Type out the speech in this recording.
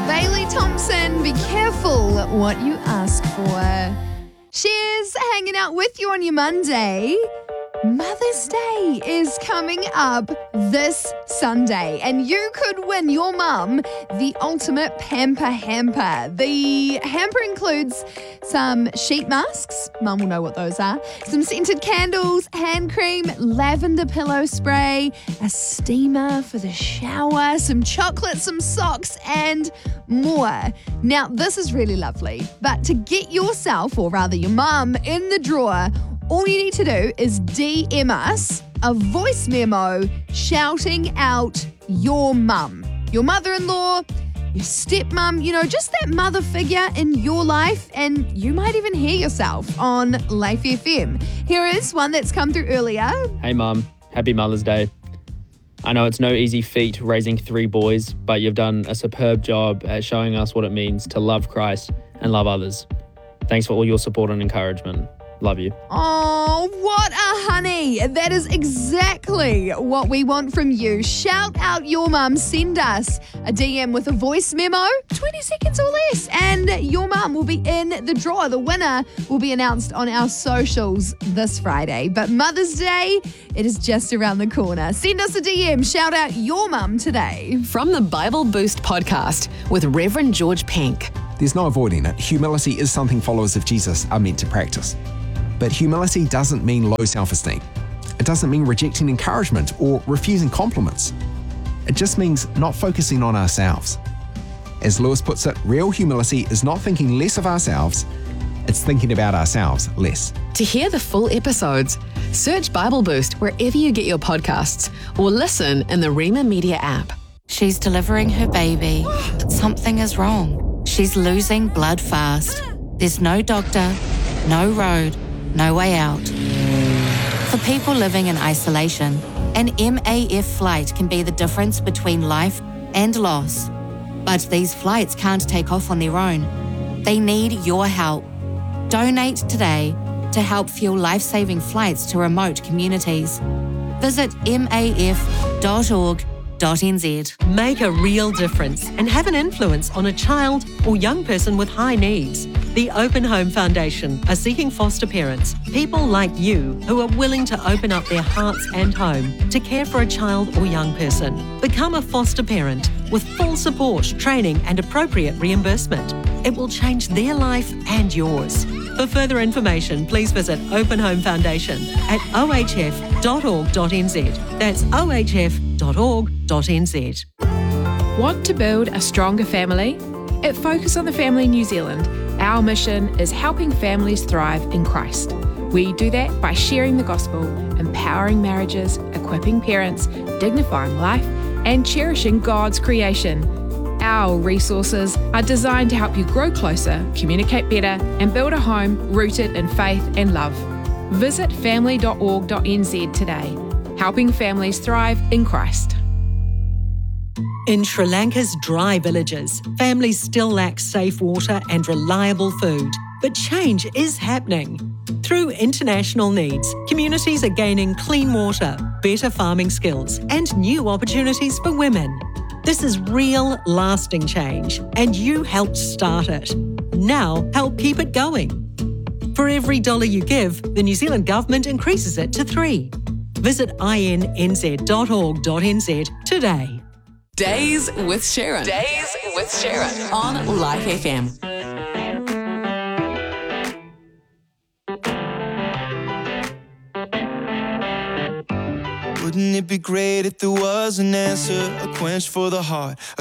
Bailey Thompson, be careful what you ask for. Cheers, hanging out with you on your Monday. Mother's Day is coming up this Sunday, and you could win your mum the ultimate pamper hamper. The hamper includes some sheet masks, mum will know what those are, some scented candles, hand cream, lavender pillow spray, a steamer for the shower, some chocolate, some socks, and more. Now, this is really lovely, but to get yourself, or rather your mum, in the drawer, all you need to do is DM us a voice memo shouting out your mum, your mother-in-law, your stepmom, just that mother figure in your life, and you might even hear yourself on Life FM. Here is one that's come through earlier. Hey Mum, happy Mother's Day. I know it's no easy feat raising 3 boys, but you've done a superb job at showing us what it means to love Christ and love others. Thanks for all your support and encouragement. Love you. Oh, what a honey. That is exactly what we want from you. Shout out your mum. Send us a DM with a voice memo, 20 seconds or less, and your mum will be in the draw. The winner will be announced on our socials this Friday. But Mother's Day, it is just around the corner. Send us a DM. Shout out your mum today. From the Bible Boost podcast with Reverend George Pink. There's no avoiding it. Humility is something followers of Jesus are meant to practice. But humility doesn't mean low self-esteem. It doesn't mean rejecting encouragement or refusing compliments. It just means not focusing on ourselves. As Lewis puts it, real humility is not thinking less of ourselves, it's thinking about ourselves less. To hear the full episodes, search Bible Boost wherever you get your podcasts or listen in the Rema Media app. She's delivering her baby, but something is wrong. She's losing blood fast. There's no doctor, no road, no way out. For people living in isolation, an MAF flight can be the difference between life and loss. But these flights can't take off on their own. They need your help. Donate today to help fuel life-saving flights to remote communities. Visit maf.org.nz. Make a real difference and have an influence on a child or young person with high needs. The Open Home Foundation are seeking foster parents, people like you who are willing to open up their hearts and home to care for a child or young person. Become a foster parent with full support, training and appropriate reimbursement. It will change their life and yours. For further information, please visit Open Home Foundation at ohf.org.nz. That's ohf.org.nz. Want to build a stronger family? At Focus on the Family New Zealand, our mission is helping families thrive in Christ. We do that by sharing the gospel, empowering marriages, equipping parents, dignifying life, and cherishing God's creation. Our resources are designed to help you grow closer, communicate better, and build a home rooted in faith and love. Visit family.org.nz today, helping families thrive in Christ. In Sri Lanka's dry villages, families still lack safe water and reliable food. But change is happening. Through international needs, communities are gaining clean water, better farming skills, and new opportunities for women. This is real, lasting change, and you helped start it. Now, help keep it going. For every dollar you give, the New Zealand Government increases it to 3. Visit innz.org.nz today. Days with Sharon. Days with Sharon on Life FM. Wouldn't it be great if there was an answer, a quench for the heart?